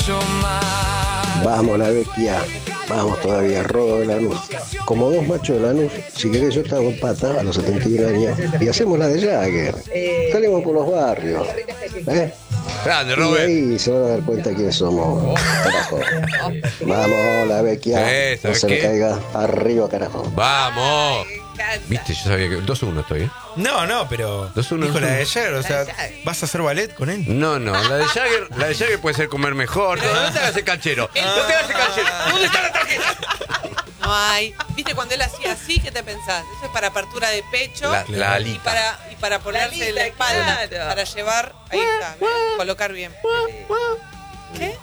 Vamos, la Vecchia. Vamos todavía, Rodo de Lanús. Como dos machos de Lanús, si querés yo te hago pata a los 71 años y hacemos la de Jagger. Salimos por los barrios. Grande, Y Robert. ahí se van a dar cuenta quiénes somos. Carajo. Vamos, la Vecchia. Eso, No se me ¿qué? caiga. Arriba, carajo. Vamos. Viste, yo sabía que 2-1 estoy, ¿eh? No, pero 2-1, dijo la 2-1. de ayer, o sea, ¿vas a hacer ballet con él? No, la de Jagger puede ser comer mejor. No te hagas el canchero. No te hagas el canchero. ¿Dónde está la tarjeta? No hay. ¿Viste cuando él hacía así? ¿Qué te pensás? Eso es para apertura de pecho La y alita. para ponerse en la espalda. claro. Para llevar. Ahí está. ¿ves? Colocar bien. ¿Qué?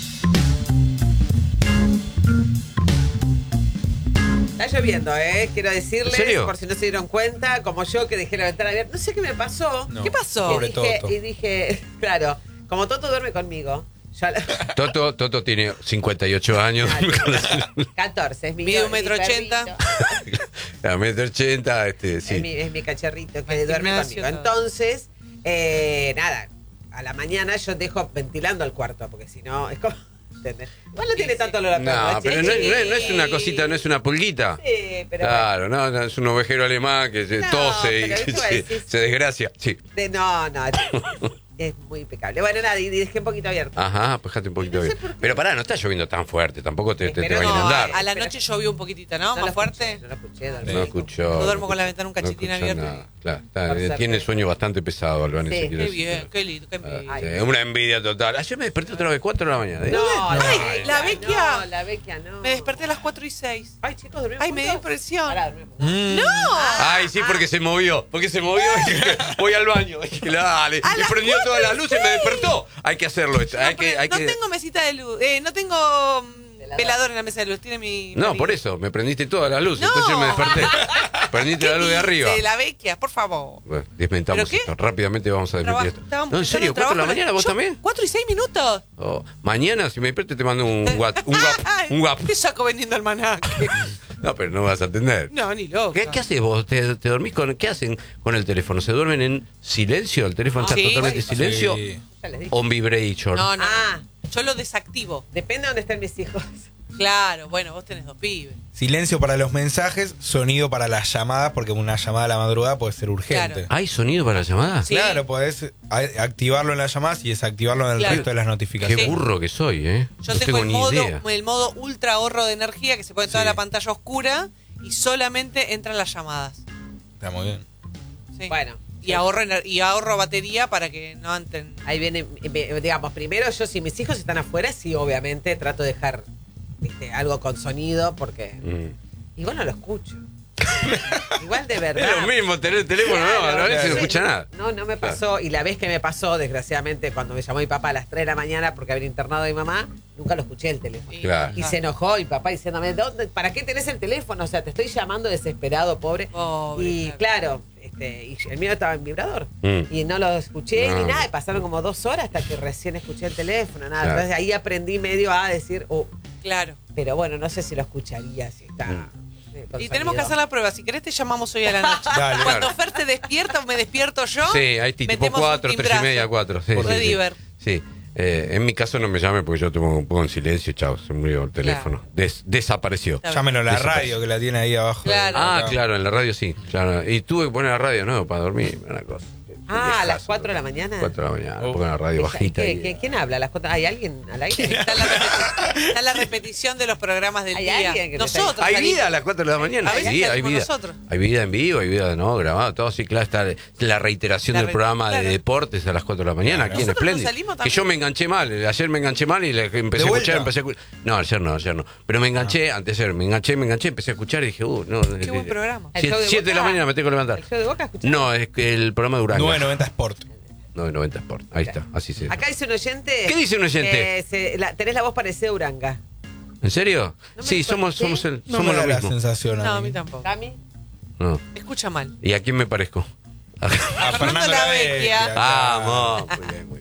Está lloviendo, quiero decirles, ¿En serio? por si no se dieron cuenta, como yo que dejé la ventana abierta. No sé qué me pasó. No. ¿Qué pasó? Pobre Toto. Y dije, claro, como Toto duerme conmigo. Yo Toto tiene 58 años. 14, es mi Mide mi 1,80 perrito. A 1,80 m, sí. Es mi cachorrito que Al duerme gimnasio, conmigo. todo. Entonces, nada, a la mañana yo dejo ventilando el cuarto, porque si no, es como... ¿entendés? Igual no tiene tanto olor a perro. No, pero no es una cosita, no es una pulguita. Sí, pero Claro, no, es un ovejero alemán que se No, tose y pero que eso decís. se desgracia. Sí. No, es muy impecable. Bueno, nada, y dejé un poquito abierto. Ajá, pues dejate un poquito No sé bien. por qué. Pero pará, no está lloviendo tan fuerte, tampoco te va a Pero no, inundar. A la noche llovió un poquitito, ¿no? No Más lo fuerte. escuché, no lo escuché. No escuchó. Yo duermo con la ventana un cachitín escuchó abierto. nada. Claro, Por suerte. tiene sueño bastante pesado, Albán. Sí, eso quiero Qué decir. bien, qué lindo, qué envidia. Ay. Sí, una envidia total. Ayer me desperté otra vez, 4 de la mañana. No, Ay, la Vecchia. No, la Vecchia no. Me desperté a las 4:06. Ay, chicos, ¿dormimos Ay, me dio juntos? impresión. Pará, dormimos. Ay, sí, porque se movió. Voy al baño. Dale. A Y las prendió todas las 4:06. luces y me despertó. Hay que hacerlo esto. Hay que... No tengo mesita de luz. No tengo velador en la mesa de luz. Tiene mi. No, marido. por eso, me prendiste todas las luces. No. Entonces yo me desperté. Prendiste ¿Qué la luz de arriba. dice? La Vecchia, por favor. Bueno, desmentamos ¿Pero qué? esto. Rápidamente vamos a desmentir esto. No, en serio, 4 de la mañana, ¿vos también? 4:06. Oh, mañana, si me despierto, te mando un WhatsApp. ¿Qué saco vendiendo almanaque? No, pero no vas a atender. No, ni loco. ¿Qué haces vos? ¿Te dormís con.? ¿Qué hacen con el teléfono? ¿Se duermen en silencio? ¿El teléfono está Sí. totalmente en silencio? Sí. Ya les dije. ¿On vibration? No. Ah. Yo lo desactivo. Depende de dónde estén mis hijos. Claro, bueno, vos tenés 2 pibes. Silencio para los mensajes, sonido para las llamadas, porque una llamada a la madrugada puede ser urgente. Claro. ¿Hay sonido para la llamada? Sí. Claro, podés activarlo en las llamadas y desactivarlo en el Claro. resto de las Qué notificaciones. burro que soy, ¿eh? Yo no tengo tengo ni idea. el modo ultra ahorro de energía que se pone toda Sí. la pantalla oscura y solamente entran las llamadas. Está muy bien. Sí. Bueno. Y ahorro batería para que no anten. Ahí viene, digamos, primero yo, si mis hijos están afuera, sí, obviamente, trato de dejar algo con sonido, porque igual no lo escucho. Igual de verdad. Es lo mismo tener el teléfono, no, a la vez no escucha nada. No me pasó. Y la vez que me pasó, desgraciadamente, cuando me llamó mi papá a las 3 de la mañana porque había internado a mi mamá, nunca lo escuché el teléfono. Sí. Claro. Y se enojó, y papá diciéndome, ¿para qué tenés el teléfono? O sea, te estoy llamando desesperado, pobre. Pobre, Y claro, y el mío estaba en vibrador. Y no lo escuché No. ni nada. Y pasaron como 2 horas hasta que recién escuché el teléfono. Nada. Claro. Entonces ahí aprendí medio a decir, Claro. pero bueno, no sé si lo escucharía, si está. con Y tenemos que sonido. hacer la prueba. Si querés, te llamamos hoy a la noche. Dale. Cuando Fer te despierta o me despierto yo. Sí, ahí tipo metemos 4, un 3 y media, 4. Sí, Por sí, sí. Diver. Sí. En mi caso no me llame porque yo tengo un poco en silencio, chao, se murió el teléfono. Desapareció. Está bien. Llámenlo a la Desapareció. radio que la tiene ahí abajo. Claro. Claro, en la radio sí. Claro. Y tuve que poner la radio nuevo para dormir, una cosa. Ah, a las 4 de la mañana. 4 de la mañana, pongan la radio bajita. ¿Quién habla a las 4? ¿Hay alguien al aire? Está la repetición de los programas del Hay día. alguien que no está Nosotros. ¿Hay salimos. vida a las 4 de la mañana? A veces Sí, hay salimos vida. nosotros. Hay vida en vivo, hay vida no grabado, todo así, claro, está la reiteración La del programa claro. de deportes a las 4 de la mañana, aquí en Nosotros no Espléndido. salimos Que también. yo me enganché mal, ayer me enganché mal y empecé ¿De a vuelta? escuchar, No, ayer no. Pero me enganché, antes de ayer, me enganché, empecé a escuchar y dije, no. Qué buen programa. ¿El show de 7 de la Boca? mañana me tengo que levantar. ¿El show de Boca escuchaste? No, es que el programa de Uranga. 990 Sport. 990 Sport, ahí está, así se. Acá dice un oyente. ¿Qué dice un oyente? Tenés la voz parecida a Uranga. ¿En serio? No me Sí, dijo- somos ¿sí? No somos me da lo la mismo. sensación. No, a mí tampoco. ¿Cami? No. Escucha mal. ¿Y a quién me parezco? A Fernando La Vecchia. Vamos. Muy bien, muy bien.